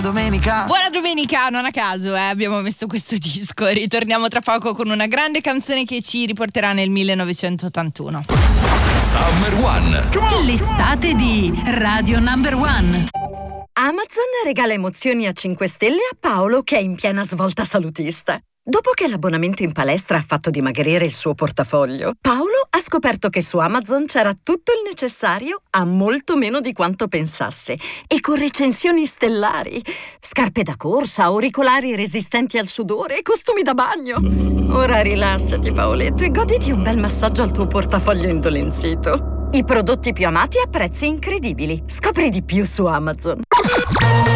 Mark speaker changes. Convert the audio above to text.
Speaker 1: domenica.
Speaker 2: Buona domenica, non a caso abbiamo messo questo disco. Ritorniamo tra poco con una grande canzone che ci riporterà nel 1981.
Speaker 3: Summer One.
Speaker 4: L'estate di Radio Number One.
Speaker 5: Amazon regala emozioni a 5 stelle a Paolo, che è in piena svolta salutista. Dopo che l'abbonamento in palestra ha fatto dimagrire il suo portafoglio, Paolo ha scoperto che su Amazon c'era tutto il necessario a molto meno di quanto pensasse, e con recensioni stellari. Scarpe da corsa, auricolari resistenti al sudore e costumi da bagno. Ora rilassati, Paoletto, e goditi un bel massaggio al tuo portafoglio indolenzito. I prodotti più amati a prezzi incredibili. Scopri di più su Amazon.